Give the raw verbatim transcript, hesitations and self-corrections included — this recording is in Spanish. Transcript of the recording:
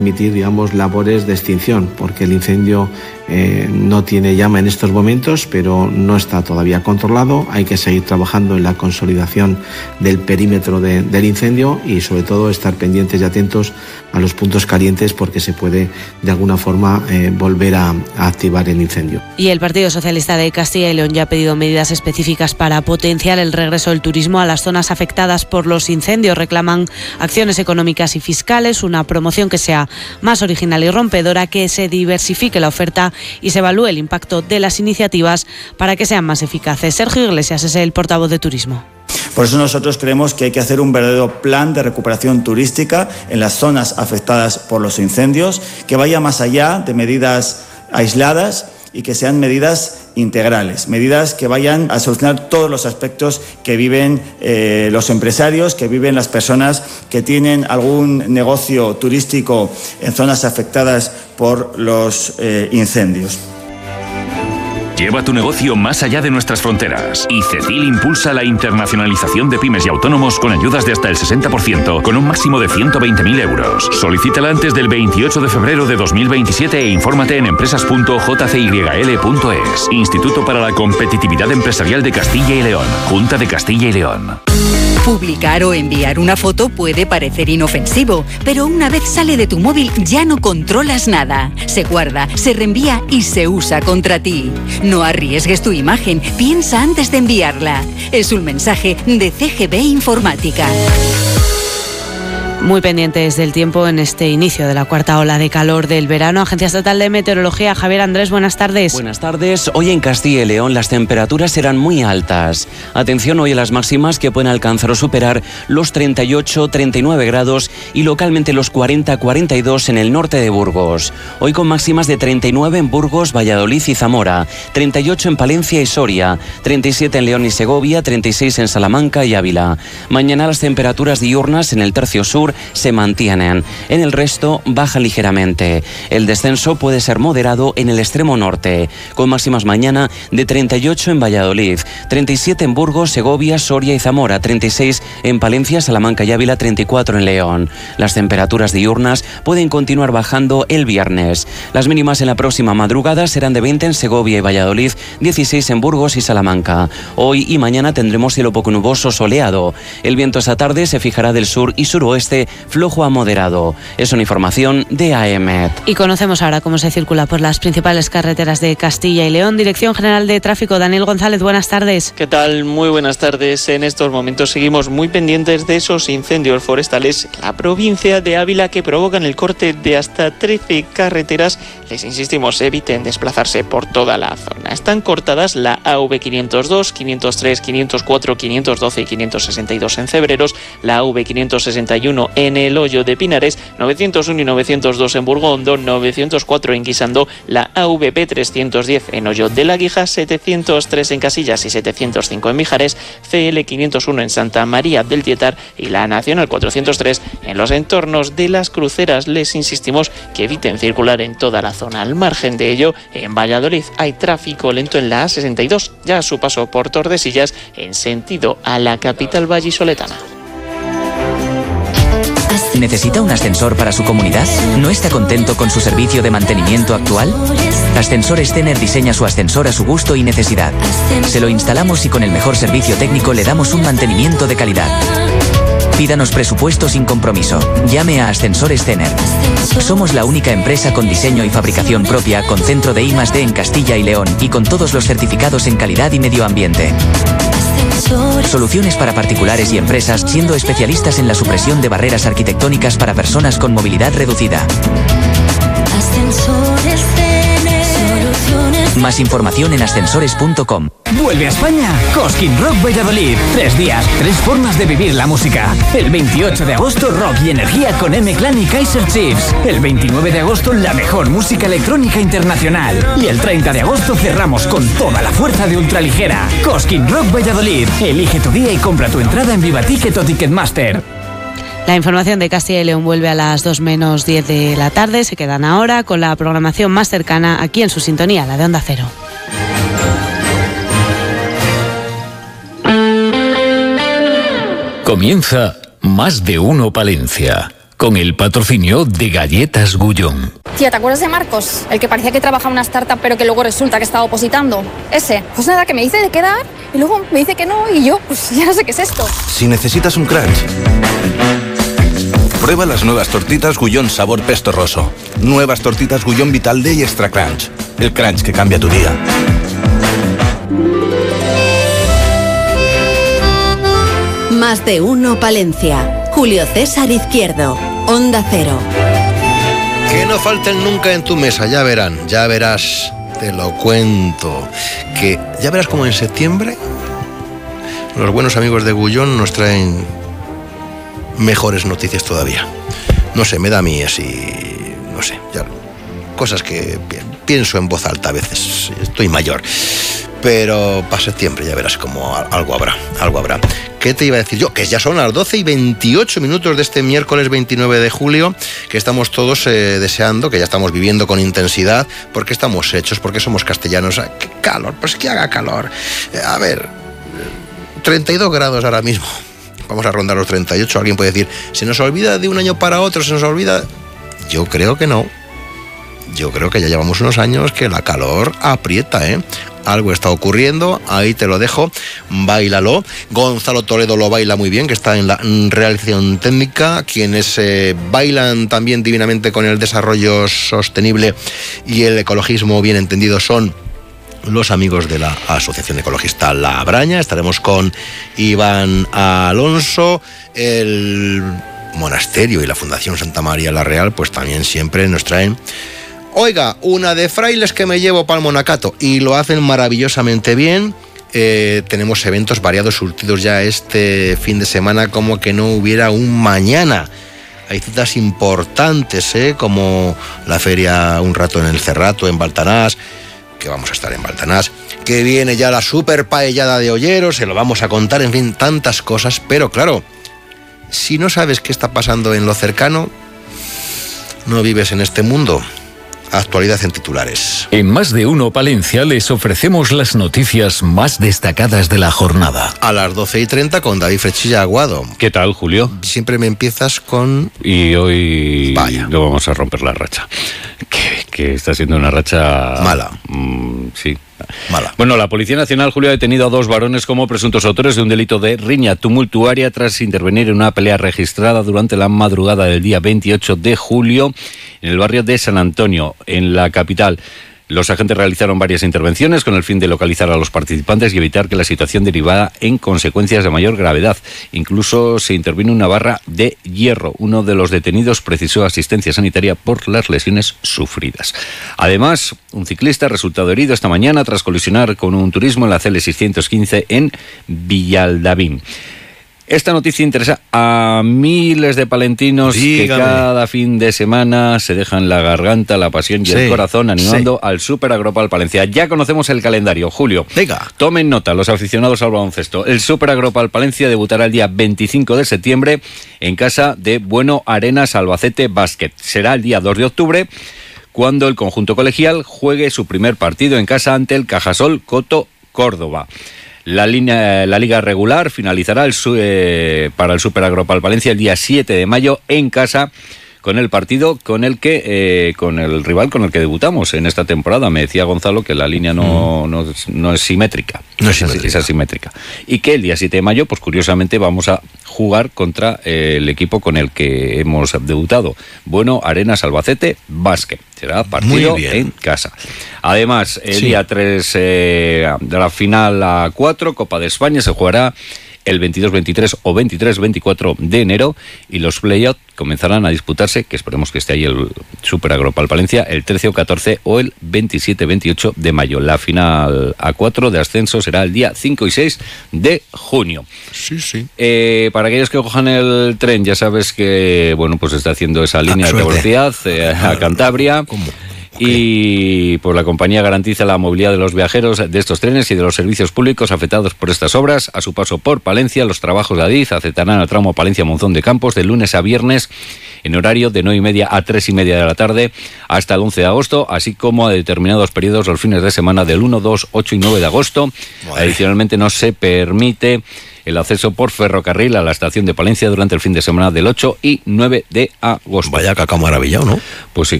Emitir, digamos, labores de extinción, porque el incendio eh, no tiene llama en estos momentos, pero no está todavía controlado. Hay que seguir trabajando en la consolidación del perímetro de, del incendio y, sobre todo, estar pendientes y atentos a los puntos calientes, porque se puede, de alguna forma, eh, volver a, a activar el incendio. Y el Partido Socialista de Castilla y León ya ha pedido medidas específicas para potenciar el regreso del turismo a las zonas afectadas por los incendios. Reclaman acciones económicas y fiscales, una promoción que sea más original y rompedora, que se diversifique la oferta y se evalúe el impacto de las iniciativas para que sean más eficaces. Sergio Iglesias es el portavoz de Turismo. Por eso nosotros creemos que hay que hacer un verdadero plan de recuperación turística en las zonas afectadas por los incendios, que vaya más allá de medidas aisladas y que sean medidas integrales, medidas que vayan a solucionar todos los aspectos que viven eh, los empresarios, que viven las personas que tienen algún negocio turístico en zonas afectadas por los eh, incendios. Lleva tu negocio más allá de nuestras fronteras. Y Cecil impulsa la internacionalización de pymes y autónomos con ayudas de hasta el sesenta por ciento, con un máximo de ciento veinte mil euros. Solicítala antes del veintiocho de febrero de dos mil veintisiete e infórmate en empresas punto j c y l punto es. Instituto para la Competitividad Empresarial de Castilla y León. Junta de Castilla y León. Publicar o enviar una foto puede parecer inofensivo, pero una vez sale de tu móvil ya no controlas nada. Se guarda, se reenvía y se usa contra ti. No arriesgues tu imagen, piensa antes de enviarla. Es un mensaje de C G B Informática. Muy pendientes del tiempo en este inicio de la cuarta ola de calor del verano. Agencia Estatal de Meteorología, Javier Andrés, buenas tardes. Buenas tardes. Hoy en Castilla y León las temperaturas serán muy altas. Atención hoy a las máximas, que pueden alcanzar o superar los treinta y ocho, treinta y nueve grados y localmente los cuarenta, cuarenta y dos en el norte de Burgos. Hoy con máximas de treinta y nueve en Burgos, Valladolid y Zamora, treinta y ocho en Palencia y Soria, treinta y siete en León y Segovia, treinta y seis en Salamanca y Ávila. Mañana las temperaturas diurnas en el tercio sur se mantienen. En el resto bajan ligeramente. El descenso puede ser moderado en el extremo norte, con máximas mañana de treinta y ocho en Valladolid, treinta y siete en Burgos, Segovia, Soria y Zamora, treinta y seis en Palencia, Salamanca y Ávila, treinta y cuatro en León. Las temperaturas diurnas pueden continuar bajando el viernes. Las mínimas en la próxima madrugada serán de veinte en Segovia y Valladolid, dieciséis en Burgos y Salamanca. Hoy y mañana tendremos cielo poco nuboso soleado. El viento esta tarde se fijará del sur y suroeste, flojo a moderado. Es una información de A E M E T. Y conocemos ahora cómo se circula por las principales carreteras de Castilla y León. Dirección General de Tráfico, Daniel González, buenas tardes. ¿Qué tal? Muy buenas tardes. En estos momentos seguimos muy pendientes de esos incendios forestales en la provincia de Ávila que provocan el corte de hasta trece carreteras. Les insistimos, eviten desplazarse por toda la zona. Están cortadas la A V quinientos dos, quinientos tres, quinientos cuatro, quinientos doce y quinientos sesenta y dos en Cebreros, la A V quinientos sesenta y uno en el Hoyo de Pinares, novecientos uno y novecientos dos en Burgondo, novecientos cuatro en Guisando, la A V P trescientos diez en Hoyo de la Guija, setecientos tres en Casillas y setecientos cinco en Mijares, C L quinientos uno en Santa María del Tietar y la Nacional cuatrocientos tres en los entornos de las Cruceras. Les insistimos que eviten circular en toda la zona. Al margen de ello, en Valladolid hay tráfico lento en la A sesenta y dos, ya a su paso por Tordesillas, en sentido a la capital vallisoletana. ¿Necesita un ascensor para su comunidad? ¿No está contento con su servicio de mantenimiento actual? Ascensores Tener diseña su ascensor a su gusto y necesidad. Se lo instalamos y con el mejor servicio técnico le damos un mantenimiento de calidad. Pídanos presupuesto sin compromiso. Llame a Ascensores Tener. Somos la única empresa con diseño y fabricación propia, con centro de I más D en Castilla y León y con todos los certificados en calidad y medio ambiente. Soluciones para particulares y empresas, siendo especialistas en la supresión de barreras arquitectónicas para personas con movilidad reducida. Ascensores Tener. Más información en ascensores punto com. Vuelve a España Cosquín Rock Valladolid. Tres días, tres formas de vivir la música. El veintiocho de agosto, rock y energía con M-Clan y Kaiser Chiefs. El veintinueve de agosto, la mejor música electrónica internacional. Y el treinta de agosto cerramos con toda la fuerza de ultraligera. Cosquín Rock Valladolid. Elige tu día y compra tu entrada en Viva Ticket o Ticketmaster. La información de Castilla y León vuelve a las dos menos diez de la tarde. Se quedan ahora con la programación más cercana aquí en su sintonía, la de Onda Cero. Comienza Más de Uno Palencia, con el patrocinio de Galletas Gullón. Tía, ¿te acuerdas de Marcos? El que parecía que trabajaba en una startup pero que luego resulta que estaba opositando. Ese. Pues nada, que me dice de quedar y luego me dice que no y yo pues ya no sé qué es esto. Si necesitas un crunch, prueba las nuevas tortitas Gullón sabor pesto roso. Nuevas tortitas Gullón Vital D y Extra Crunch. El crunch que cambia tu día. Más de uno Palencia. Julio César Izquierdo, Onda Cero. Que no falten nunca en tu mesa, ya verán, ya verás, te lo cuento. Que ya verás como en septiembre los buenos amigos de Gullón nos traen mejores noticias todavía. No sé, me da a mí así, no sé, ya, cosas que pienso en voz alta a veces, estoy mayor. Pero para septiembre ya verás como algo habrá, algo habrá. ¿Qué te iba a decir yo? Que ya son las doce y veintiocho minutos de este miércoles veintinueve de julio, que estamos todos eh, deseando, que ya estamos viviendo con intensidad, porque estamos hechos, porque somos castellanos. ¡Qué calor! Pues que haga calor. Eh, a ver, treinta y dos grados ahora mismo. Vamos a rondar los treinta y ocho. Alguien puede decir, ¿se nos olvida de un año para otro? ¿Se nos olvida? Yo creo que no. Yo creo que ya llevamos unos años que la calor aprieta, ¿eh? Algo está ocurriendo, ahí te lo dejo, báilalo. Gonzalo Toledo lo baila muy bien, que está en la realización técnica. Quienes eh, bailan también divinamente con el desarrollo sostenible y el ecologismo bien entendido son los amigos de la Asociación Ecologista La Braña. Estaremos con Iván Alonso, el monasterio y la Fundación Santa María la Real, pues también siempre nos traen, oiga, una de frailes que me llevo para el monacato, y lo hacen maravillosamente bien. Eh, tenemos eventos variados surtidos ya este fin de semana como que no hubiera un mañana. Hay citas importantes, ¿eh? Como la feria Un Rato en el Cerrato, en Baltanás, que vamos a estar en Baltanás, que viene ya la super paellada de Olleros, se lo vamos a contar, en fin, tantas cosas. Pero claro, si no sabes qué está pasando en lo cercano, no vives en este mundo. Actualidad en titulares. En Más de Uno Palencia les ofrecemos las noticias más destacadas de la jornada. A las doce y treinta con David Frechilla Aguado. ¿Qué tal, Julio? Siempre me empiezas con... Y hoy Vaya. no vamos a romper la racha. Que, que está siendo una racha... Mala. Mmm, sí. Mala. Bueno, la Policía Nacional, Julio, ha detenido a dos varones como presuntos autores de un delito de riña tumultuaria tras intervenir en una pelea registrada durante la madrugada del día veintiocho de julio en el barrio de San Antonio, en la capital. Los agentes realizaron varias intervenciones con el fin de localizar a los participantes y evitar que la situación derivara en consecuencias de mayor gravedad. Incluso se intervino una barra de hierro. Uno de los detenidos precisó asistencia sanitaria por las lesiones sufridas. Además, un ciclista ha resultado herido esta mañana tras colisionar con un turismo en la C L seiscientos quince en Villaldavín. Esta noticia interesa a miles de palentinos. Dígame. Que cada fin de semana se dejan la garganta, la pasión y sí, el corazón animando sí. al Super Agropal Palencia. Ya conocemos el calendario, Julio. Venga. Tomen nota los aficionados al baloncesto. El Super Agropal Palencia debutará el día veinticinco de septiembre en casa de Bueno Arenas Albacete Basket. Será el día dos de octubre cuando el conjunto colegial juegue su primer partido en casa ante el Cajasol Coto Córdoba. La, línea, la liga regular finalizará el, eh, para el Super Agropal Palencia el día siete de mayo en casa con el partido con el que eh, con el rival con el que debutamos en esta temporada. Me decía Gonzalo que la línea no, mm. no, no es simétrica. No es simétrica. Es asimétrica. Y que el día siete de mayo, pues curiosamente, vamos a jugar contra eh, el equipo con el que hemos debutado. Bueno, Arenas Albacete Basket. Será partido en casa. Además, el sí. día tres eh, de la final a cuatro, Copa de España, se jugará el veintidós veintitrés o veintitrés veinticuatro de enero y los play-out comenzarán a disputarse, que esperemos que esté ahí el Super Agropal Palencia, el trece o catorce o el veintisiete veintiocho de mayo. La final a cuatro de ascenso será el día cinco y seis de junio. Sí, sí. Eh, para aquellos que cojan el tren, ya sabes que, bueno, pues está haciendo esa línea ah, de velocidad eh, a Cantabria. ¿Cómo? Y pues la compañía garantiza la movilidad de los viajeros de estos trenes y de los servicios públicos afectados por estas obras. A su paso por Palencia, los trabajos de Adif aceptarán el tramo Palencia-Monzón de Campos de lunes a viernes en horario de nueve y media a tres y media de la tarde hasta el once de agosto, así como a determinados periodos los fines de semana del uno, dos, ocho y nueve de agosto. Madre. Adicionalmente no se permite el acceso por ferrocarril a la estación de Palencia durante el fin de semana del ocho y nueve de agosto. Vaya caca maravillado, ¿no? Pues sí.